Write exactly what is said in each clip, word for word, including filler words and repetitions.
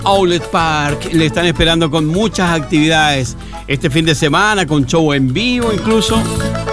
Outlet Park. Le están esperando con muchas actividades este fin de semana, con show en vivo incluso.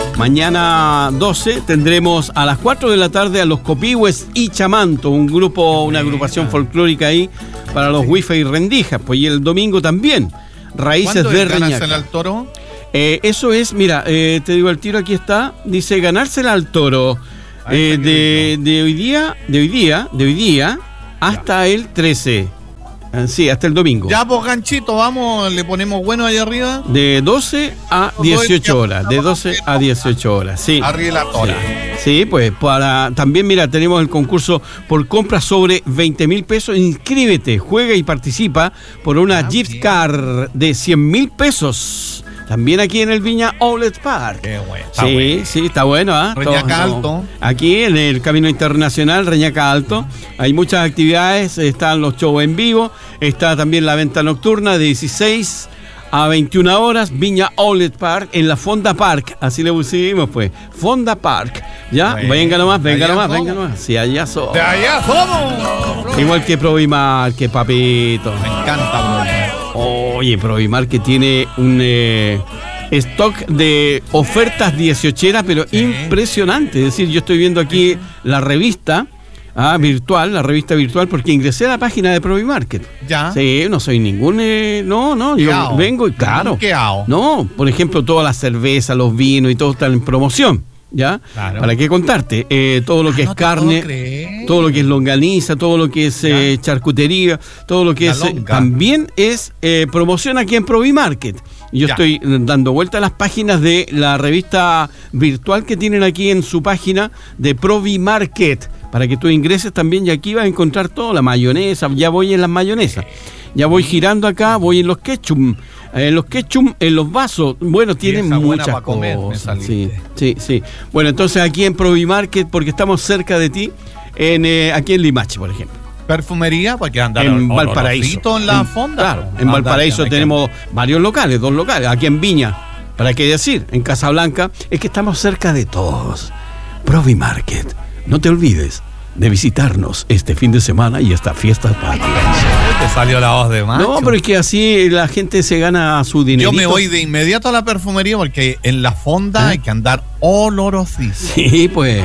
Mañana doce tendremos a las cuatro de la tarde a los Copihues y Chamanto, un grupo, una agrupación folclórica ahí para los Wifi y Rendijas. Pues y el domingo también, Raíces de Reñaca. ¿Ganársela al toro? Eh, eso es, mira, eh, te digo el tiro, aquí está, dice ganársela al toro eh, de, de hoy día, de hoy día, de hoy día hasta el trece. Sí, hasta el domingo. Ya, pues, ganchito, vamos, le ponemos bueno ahí arriba. De doce a dieciocho horas. De doce a dieciocho horas, sí. Arriba la tora. Sí, sí, pues para. También, mira, tenemos el concurso por compras sobre veinte mil pesos. Inscríbete, juega y participa por una ah, gift card de cien mil pesos. También aquí en el Viña Outlet Park. Qué bueno. Sí, bueno. sí, está bueno. ¿eh? Reñaca Alto. Aquí en el Camino Internacional, Reñaca Alto. Hay muchas actividades, están los shows en vivo, está también la venta nocturna de dieciséis a veintiuna horas, Viña Outlet Park, en la Fonda Park. Así le pusimos, pues. Fonda Park. Ya, bueno, venga nomás, venga nomás, somos. venga nomás. Sí, allá somos. De allá somos. Igual que Provimar, que papito. Me encanta Provimar. Oye, Provimar que tiene un eh, stock de ofertas dieciocheras, pero sí. impresionante. Es decir, yo estoy viendo aquí sí. la revista ah, virtual, la revista virtual, porque ingresé a la página de Provimarket. Ya. Sí, no soy ningún... Eh, no, no, yo hago? vengo y claro. ¿Qué hago? No, por ejemplo, toda la cerveza, los vinos y todo están en promoción. ¿Ya? Claro. ¿Para qué contarte? Eh, todo lo que ah, es no carne, todo lo que es longaniza, todo lo que es eh, charcutería, todo lo que la es eh, también es eh, promoción aquí en Provimarket. Yo ya. estoy dando vuelta a las páginas de la revista virtual que tienen aquí en su página de Provimarket, para que tú ingreses también y aquí vas a encontrar todo, la mayonesa, ya voy en las mayonesas, ya voy girando acá, voy en los ketchup. En los ketchup, en los vasos, bueno, tienen muchas cosas. Sí, sí, sí. Bueno, entonces aquí en Provimarket, porque estamos cerca de ti, en eh, aquí en Limache, por ejemplo. Perfumería, porque andar en Valparaíso. En la en, fonda. Claro, en andar, Valparaíso andar, tenemos que... varios locales, dos locales. Aquí en Viña, ¿para qué decir? En Casablanca, es que estamos cerca de todos. Provimarket, no te olvides de visitarnos este fin de semana y esta fiesta patria. Te salió la voz de macho. No, pero es que así la gente se gana su dinero. Yo me voy de inmediato a la perfumería porque en la fonda ¿Eh? hay que andar olorosísimo. Sí, pues.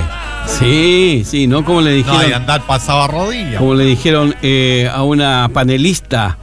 Sí, sí, ¿no? Como le dijeron. No, hay que andar pasado a rodillas. Como le dijeron eh, a una panelista.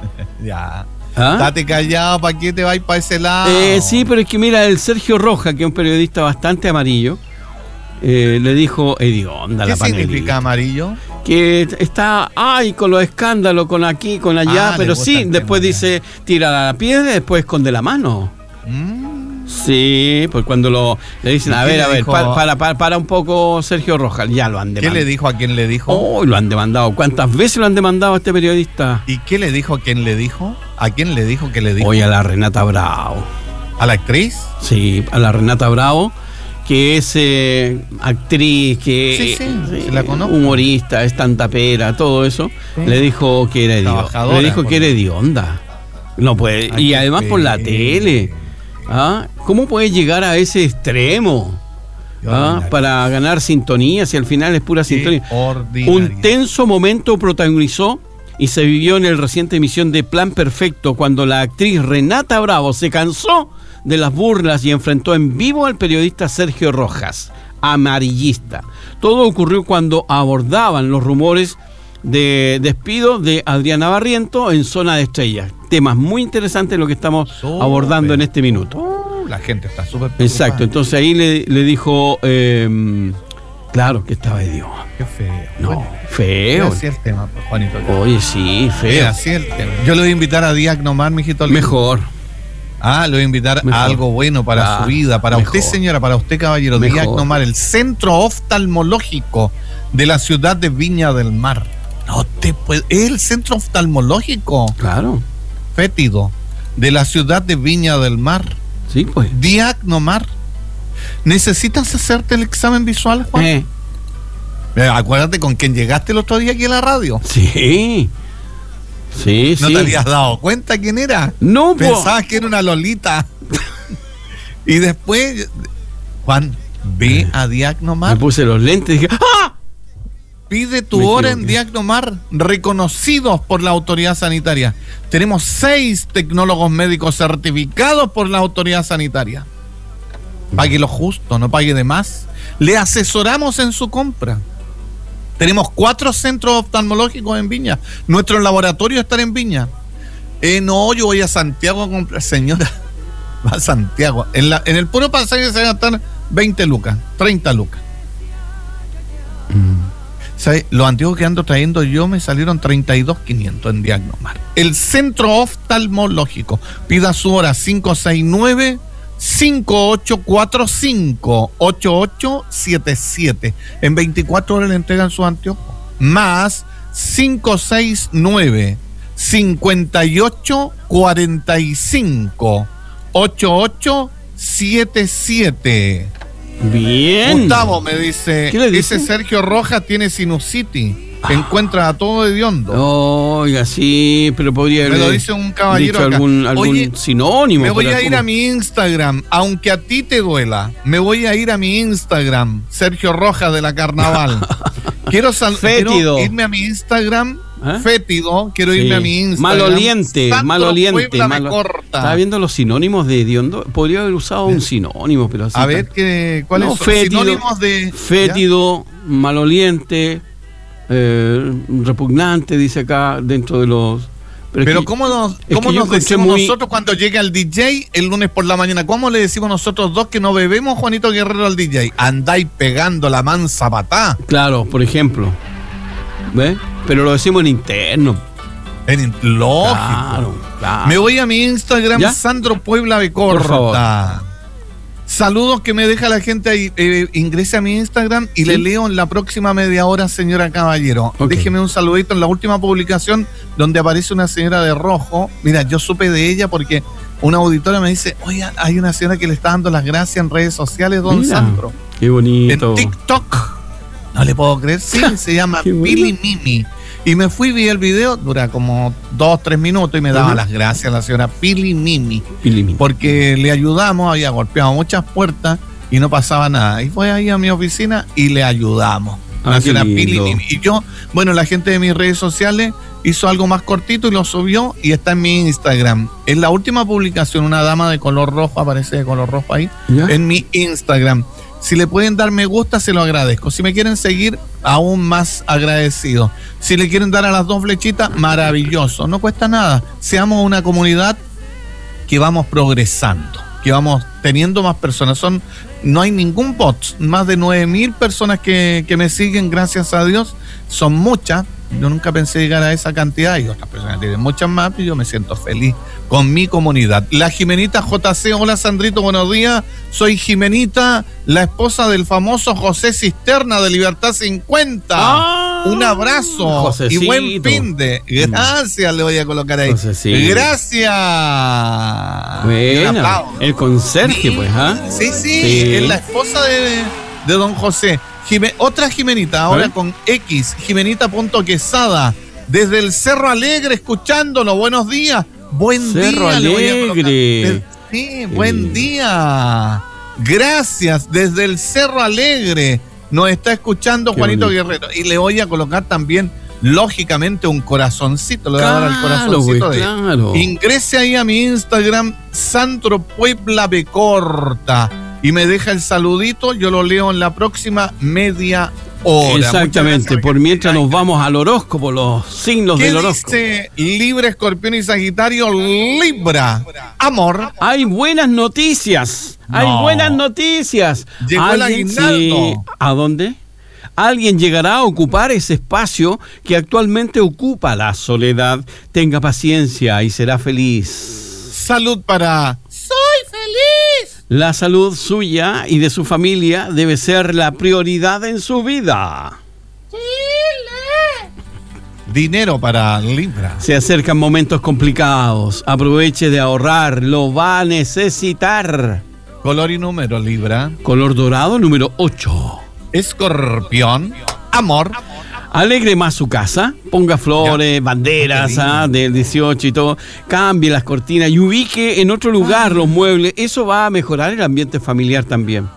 Ya. ¿Ah? Date callado, ¿para qué te vais para ese lado? Eh, sí, pero es que mira, el Sergio Roja, que es un periodista bastante amarillo, Eh, le dijo hedionda la panelista. ¿Qué significa amarillo? Que está, ay, con los escándalos, con aquí, con allá, ah, pero sí, después dice, tira la piedra y después esconde la mano. Mm. Sí, pues cuando lo le dicen, a ver, a ver, dijo? para, para, para, para un poco Sergio Rojas, ya lo han demandado. ¿Qué le dijo a quién le dijo? Oh, lo han demandado. ¿Cuántas veces lo han demandado a este periodista? ¿Y qué le dijo a quién le dijo? ¿A quién le dijo que le dijo? Hoy a la Renata Bravo. ¿A la actriz? Sí, a la Renata Bravo, que es eh, actriz, que sí, sí, eh, sí, la conozco. humorista, estandapera, todo eso, sí. le dijo que era hedionda. Le dijo que era hedionda. No puede. Ay, y además por la tele. ¿Ah? ¿Cómo puede llegar a ese extremo? ¿Ah? Para ganar sintonía, si al final es pura sintonía. Un tenso momento protagonizó y se vivió en el reciente emisión de Plan Perfecto, cuando la actriz Renata Bravo se cansó de las burlas y enfrentó en vivo al periodista Sergio Rojas, amarillista. Todo ocurrió cuando abordaban los rumores de despido de Adriana Barriento en Zona de Estrellas. Temas muy interesantes lo que estamos super. abordando en este minuto. Uh, la gente está súper preocupada. Exacto, entonces ahí le, le dijo, eh, claro que estaba hediondo. Qué feo. No, bueno, feo. Así el tema, Juanito. Oye, sí, feo. Así el tema. Yo le voy a invitar a Diagnomar, mijito. Mejor. Ah, le voy a invitar mejor. a algo bueno para ah, su vida, para mejor. usted, señora, para usted, caballero. Diagnomar, el centro oftalmológico de la ciudad de Viña del Mar. No te puede, es el centro oftalmológico. Claro. Fétido de la ciudad de Viña del Mar. Sí, pues. Diagnomar. ¿Necesitas hacerte el examen visual, Juan? Eh. Eh, acuérdate con quién llegaste el otro día aquí en la radio. Sí. Sí, ¿No sí. te habías dado cuenta quién era? No, pensabas po. que era una Lolita. Y después, Juan, ve a Diagnomar. Me puse los lentes y dije, ¡ah! Pide tu hora en Diagnomar, reconocidos por la autoridad sanitaria. Tenemos seis tecnólogos médicos certificados por la autoridad sanitaria. Pague lo justo, no pague de más. Le asesoramos en su compra. Tenemos cuatro centros oftalmológicos en Viña. Nuestros laboratorios están en Viña. Eh, no, yo voy a Santiago a comprar. Señora, va a Santiago. En, la, en el puro pasaje se van a gastar veinte lucas, treinta lucas. Mm. ¿Sabe? Los antiguos que ando trayendo yo me salieron treinta y dos mil quinientos en Diagnomar. El centro oftalmológico. Pida su hora cinco seis nueve, cinco ocho cuatro cinco, ocho ocho siete siete. En veinticuatro horas le entregan sus anteojos. Más cinco seis nueve, cinco ocho cuatro cinco, ocho ocho siete siete. Bien. Gustavo me dice, ¿qué le dice? Ese Sergio Rojas tiene sinusitis. Ah. Encuentra a todo hediondo. Oiga, sí, pero podría haber. Me lo dice un caballero dicho acá. algún, algún Oye, sinónimo. Me voy a ¿cómo? ir a mi Instagram, aunque a ti te duela. Me voy a ir a mi Instagram, Sergio Rojas de la Carnaval. Quiero, sal- quiero irme a mi Instagram. ¿Eh? Fétido, quiero sí. irme a mi Instagram. Maloliente, Sandro maloliente. Malo... Estaba viendo los sinónimos de hediondo. Podría haber usado un sinónimo, pero así. A ver, ¿qué, ¿cuáles no, son fétido, sinónimos de...? Fétido, ¿ya? Maloliente, eh, repugnante, dice acá, dentro de los... Pero, pero que, ¿cómo nos, cómo nos decimos muy... nosotros cuando llega el D J el lunes por la mañana? ¿Cómo le decimos nosotros dos que no bebemos, Juanito Guerrero, al D J? Andáis pegando la mansa patá. Claro, por ejemplo. ¿Ves? Pero lo decimos en interno. En lógico. Claro, claro. Me voy a mi Instagram, ¿ya? Sandro Puebla Becorta. Por favor. Saludos que me deja la gente ahí. Eh, ingrese a mi Instagram y ¿sí? le leo en la próxima media hora, señora Caballero. Okay. Déjeme un saludito en la última publicación donde aparece una señora de rojo. Mira, yo supe de ella porque una auditora me dice, oye, hay una señora que le está dando las gracias en redes sociales, don Mira, Sandro. Qué bonito. En TikTok. No le puedo creer, sí, se llama Pili Mimi. Y me fui, vi el video, dura como dos, tres minutos y me daba uh-huh. las gracias a la señora Pili Mimi. Pili Mimi. Porque le ayudamos, había golpeado muchas puertas y no pasaba nada. Y fue ahí a mi oficina y le ayudamos. Ah, la señora Pili Mimi. Y yo, bueno, la gente de mis redes sociales hizo algo más cortito y lo subió y está en mi Instagram. En la última publicación, una dama de color rojo, aparece de color rojo ahí, ¿ya? En mi Instagram. Si le pueden dar me gusta, se lo agradezco. Si me quieren seguir, aún más agradecido. Si le quieren dar a las dos flechitas, maravilloso. No cuesta nada. Seamos una comunidad que vamos progresando, que vamos teniendo más personas. Son, no hay ningún bot. Más de nueve mil personas que, que me siguen, gracias a Dios. Son muchas. Yo nunca pensé llegar a esa cantidad y otras personas tienen muchas más y yo me siento feliz con mi comunidad. La Jimenita J C, hola Sandrito, buenos días. Soy Jimenita, la esposa del famoso José Cisterna de Libertad cincuenta. Ah, un abrazo Josecito. Y buen fin de. Gracias, le voy a colocar ahí. Josecito. Gracias. Bueno, el conserje, sí, pues, ¿ah? ¿eh? Sí, sí, sí, es la esposa de, de don José. Jime, otra Jimenita, ahora ¿eh? Con X, Jimenita.quesada, desde el Cerro Alegre, escuchándolo. Buenos días. Buen Cerro día. Alegre. Sí, buen sí. día. Gracias, desde el Cerro Alegre. Nos está escuchando Qué Juanito bonito. Guerrero. Y le voy a colocar también, lógicamente, un corazoncito. Le voy claro, a dar al corazoncito wey, de claro. Ingrese ahí a mi Instagram, Sandro Puebla Becorta. Y me deja el saludito, yo lo leo en la próxima media hora. Exactamente, por mientras nos vamos al horóscopo, los signos del horóscopo. ¿Qué dice Libra, Escorpión y Sagitario? Libra, amor. Hay buenas noticias, no. hay buenas noticias. Llegó el aguinaldo. Sí. ¿A dónde? Alguien llegará a ocupar ese espacio que actualmente ocupa la soledad. Tenga paciencia y será feliz. Salud para... ¡Soy feliz! La salud suya y de su familia debe ser la prioridad en su vida. ¡Chile! Dinero para Libra. Se acercan momentos complicados. Aproveche de ahorrar, lo va a necesitar. Color y número, Libra. Color dorado, número ocho. Escorpión, amor. Alegre más su casa, ponga flores, ya. banderas ah, del dieciocho y todo, cambie las cortinas y ubique en otro lugar Ay. los muebles, eso va a mejorar el ambiente familiar también.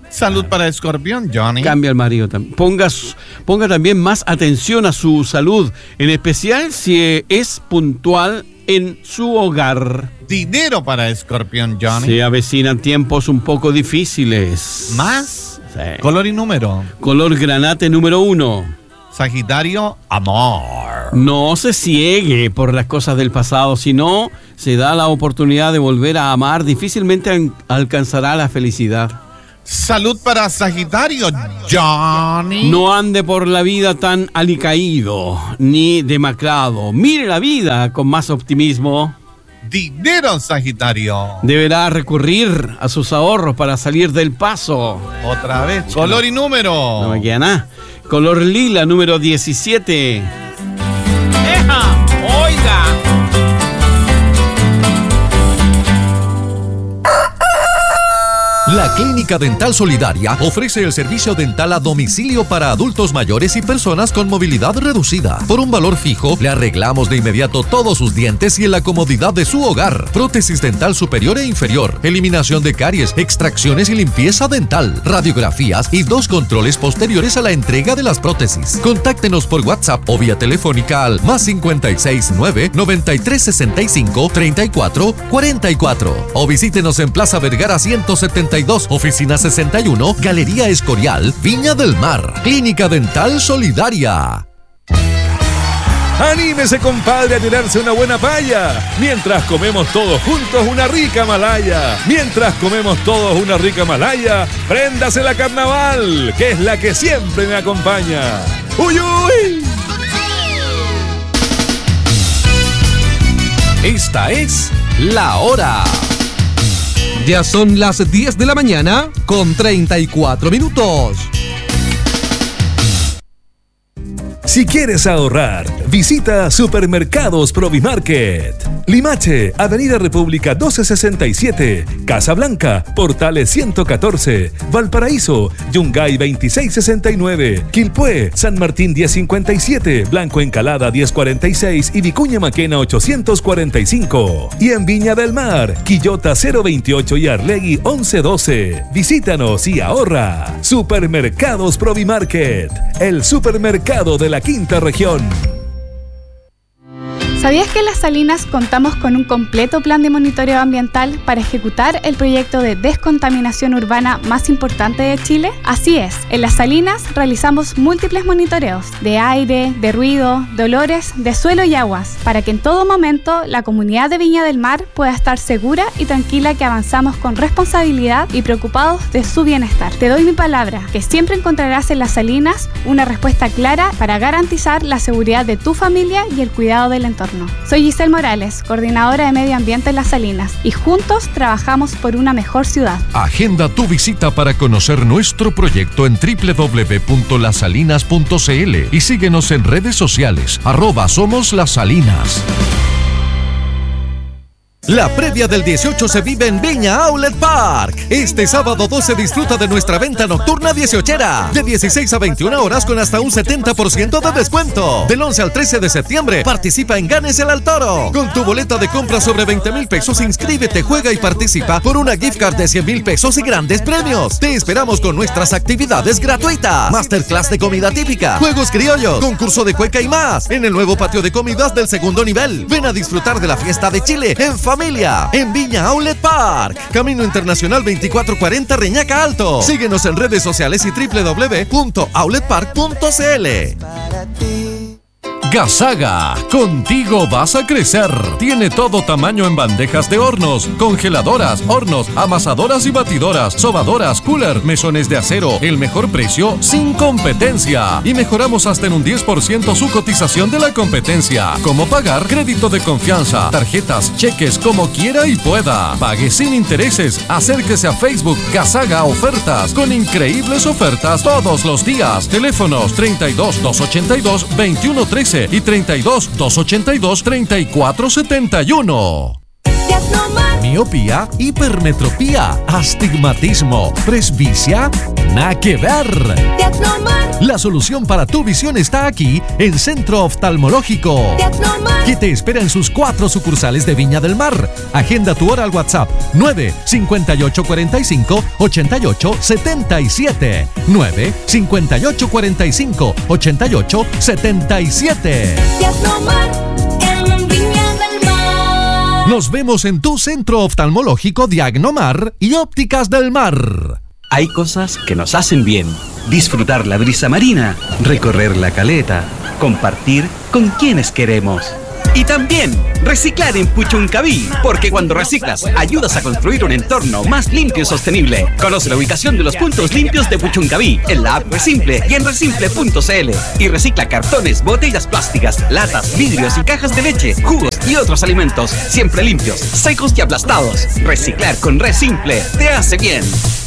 Salud para Escorpión, Johnny. Cambia el marido también. Ponga, ponga también más atención a su salud, en especial si es puntual en su hogar. Dinero para Escorpión, Johnny. Se avecinan tiempos un poco difíciles. ¿Más? Sí. Color y número. Color granate número uno. Sagitario, amor. No se ciegue por las cosas del pasado, sino se da la oportunidad de volver a amar, difícilmente alcanzará la felicidad. Salud para Sagitario, Johnny. No ande por la vida tan alicaído ni demacrado. Mire la vida con más optimismo. Dinero, Sagitario. Deberá recurrir a sus ahorros para salir del paso. Otra vez. Color y número. No me queda nada. Color lila, número diecisiete. ¡Eja! ¡Oiga! La Clínica Dental Solidaria ofrece el servicio dental a domicilio para adultos mayores y personas con movilidad reducida. Por un valor fijo, le arreglamos de inmediato todos sus dientes y en la comodidad de su hogar. Prótesis dental superior e inferior, eliminación de caries, extracciones y limpieza dental, radiografías y dos controles posteriores a la entrega de las prótesis. Contáctenos por WhatsApp o vía telefónica al más cincuenta y seis nueve, noventa y tres sesenta y cinco, treinta y cuatro cuarenta y cuatro o visítenos en Plaza Vergara ciento setenta y dos, oficina sesenta y uno, Galería Escorial, Viña del Mar. Clínica Dental Solidaria. Anímese, compadre, a tirarse una buena paya. Mientras comemos todos juntos una rica malaya. Mientras comemos todos una rica malaya, préndase la carnaval, que es la que siempre me acompaña. ¡Uy, uy! Esta es La Hora. Ya son las diez de la mañana con treinta y cuatro minutos. Si quieres ahorrar, visita Supermercados Provimarket. Limache, Avenida República doce sesenta y siete, Casablanca, Portales ciento catorce, Valparaíso, Yungay veintiséis sesenta y nueve, Quilpué, San Martín diez cincuenta y siete, Blanco Encalada diez cuarenta y seis y Vicuña Maquena ochocientos cuarenta y cinco. Y en Viña del Mar, Quillota cero veintiocho y Arlegui once doce. Visítanos y ahorra. Supermercados Provimarket, el supermercado de la quinta región. ¿Sabías que en Las Salinas contamos con un completo plan de monitoreo ambiental para ejecutar el proyecto de descontaminación urbana más importante de Chile? Así es, en Las Salinas realizamos múltiples monitoreos de aire, de ruido, de olores, de suelo y aguas, para que en todo momento la comunidad de Viña del Mar pueda estar segura y tranquila que avanzamos con responsabilidad y preocupados de su bienestar. Te doy mi palabra, que siempre encontrarás en Las Salinas una respuesta clara para garantizar la seguridad de tu familia y el cuidado del entorno. Soy Giselle Morales, coordinadora de Medio Ambiente en Las Salinas, y juntos trabajamos por una mejor ciudad. Agenda tu visita para conocer nuestro proyecto en doble u doble u doble u punto las salinas punto c l y síguenos en redes sociales, arroba Somos Las Salinas. La previa del dieciocho se vive en Viña Outlet Park. Este sábado doce disfruta de nuestra venta nocturna dieciochera, de dieciséis a veintiuna horas con hasta un setenta por ciento de descuento. Del once al trece de septiembre participa en Ganes el al Toro. Con tu boleta de compra sobre veinte mil pesos, inscríbete, juega y participa por una gift card de cien mil pesos y grandes premios. Te esperamos con nuestras actividades gratuitas. Masterclass de comida típica, juegos criollos, concurso de cueca y más. En el nuevo patio de comidas del segundo nivel. Ven a disfrutar de la fiesta de Chile en familia. Familia, en Viña Outlet Park, Camino Internacional veinticuatro cuarenta Reñaca Alto. Síguenos en redes sociales y doble u doble u doble u punto outlet park punto c l. Gasaga, contigo vas a crecer. Tiene todo tamaño en bandejas de hornos, congeladoras, hornos, amasadoras y batidoras, sobadoras, cooler, mesones de acero. El mejor precio sin competencia. Y mejoramos hasta en un diez por ciento su cotización de la competencia. ¿Cómo pagar? Crédito de confianza, tarjetas, cheques, como quiera y pueda. Pague sin intereses. Acérquese a Facebook Gasaga Ofertas, con increíbles ofertas todos los días. Teléfonos treinta y dos, doscientos ochenta y dos, veintiuno trece y treinta y dos, doscientos ochenta y dos, treinta y cuatro setenta y uno. Miopía, hipermetropía, astigmatismo, presbicia. nada que ver. Diagnomar. La solución para tu visión está aquí en Centro Oftalmológico, Diagnomar, que te espera en sus cuatro sucursales de Viña del Mar. Agenda tu hora al WhatsApp nueve cinco ocho cuatro cinco ocho ocho siete siete. nueve cinco ocho cuatro cinco ocho ocho siete siete. Diagnomar en Viña del Mar. Nos vemos en tu Centro Oftalmológico Diagnomar y Ópticas del Mar. Hay cosas que nos hacen bien. Disfrutar la brisa marina, recorrer la caleta, compartir con quienes queremos. Y también reciclar en Puchuncaví, porque cuando reciclas ayudas a construir un entorno más limpio y sostenible. Conoce la ubicación de los puntos limpios de Puchuncaví en la app Resimple y en resimple punto cl. Y recicla cartones, botellas plásticas, latas, vidrios y cajas de leche, jugos y otros alimentos, siempre limpios, secos y aplastados. Reciclar con Resimple te hace bien.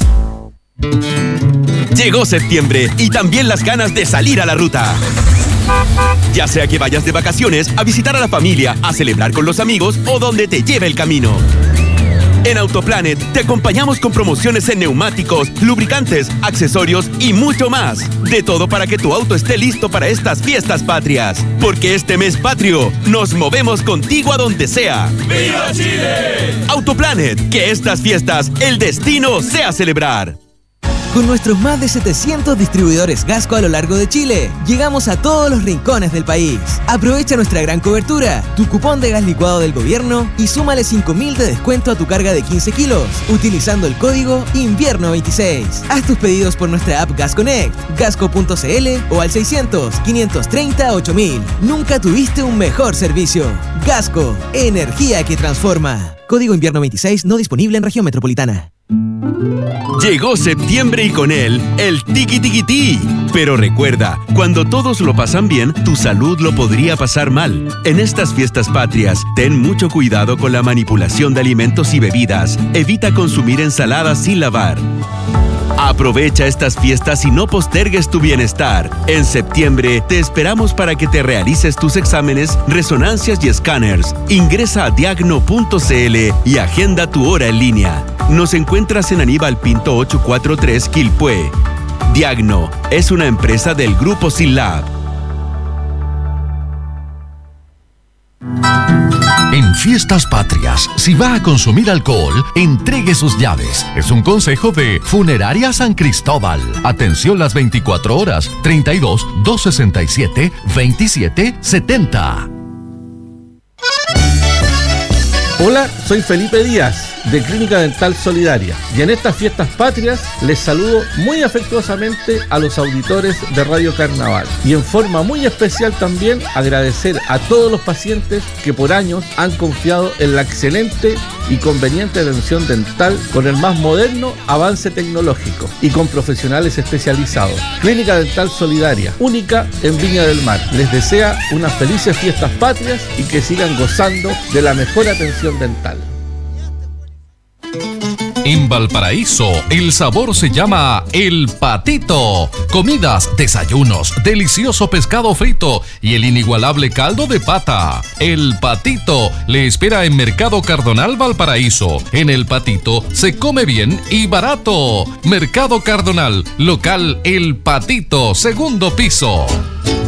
Llegó septiembre y también las ganas de salir a la ruta. Ya sea que vayas de vacaciones, a visitar a la familia, a celebrar con los amigos o donde te lleve el camino. En Autoplanet te acompañamos con promociones en neumáticos, lubricantes, accesorios y mucho más. De todo para que tu auto esté listo para estas fiestas patrias. Porque este mes patrio nos movemos contigo a donde sea. ¡Viva Chile! Autoplanet, que estas fiestas el destino sea celebrar. Con nuestros más de setecientos distribuidores Gasco a lo largo de Chile, llegamos a todos los rincones del país. Aprovecha nuestra gran cobertura, tu cupón de gas licuado del gobierno y súmale cinco mil de descuento a tu carga de quince kilos, utilizando el código invierno veintiséis. Haz tus pedidos por nuestra app Gas Connect, gasco punto cl o al seiscientos, quinientos treinta, ocho mil. Nunca tuviste un mejor servicio. Gasco, energía que transforma. Código invierno veintiséis no disponible en región metropolitana. Llegó septiembre y con él el tiki tiki ti. Pero recuerda, cuando todos lo pasan bien, tu salud lo podría pasar mal. En estas fiestas patrias, ten mucho cuidado con la manipulación de alimentos y bebidas. Evita consumir ensaladas sin lavar. Aprovecha estas fiestas y no postergues tu bienestar. En septiembre te esperamos para que te realices tus exámenes, resonancias y escáneres. Ingresa a diagno punto cl y agenda tu hora en línea. Nos encuentras en Aníbal Pinto ochocientos cuarenta y tres, Quilpué. Diagno es una empresa del Grupo Sinlab. En Fiestas Patrias, si va a consumir alcohol, entregue sus llaves. Es un consejo de Funeraria San Cristóbal. Atención las veinticuatro horas, treinta y dos, doscientos sesenta y siete, veintisiete setenta. Hola, soy Felipe Díaz, de Clínica Dental Solidaria, y en estas fiestas patrias les saludo muy afectuosamente a los auditores de Radio Carnaval, y en forma muy especial también agradecer a todos los pacientes que por años han confiado en la excelente y conveniente atención dental con el más moderno avance tecnológico y con profesionales especializados. Clínica Dental Solidaria, única en Viña del Mar, les desea unas felices fiestas patrias y que sigan gozando de la mejor atención dental. En Valparaíso, el sabor se llama El Patito. Comidas, desayunos, delicioso pescado frito y el inigualable caldo de pata. El Patito le espera en Mercado Cardonal Valparaíso. En El Patito se come bien y barato. Mercado Cardonal, local El Patito, segundo piso.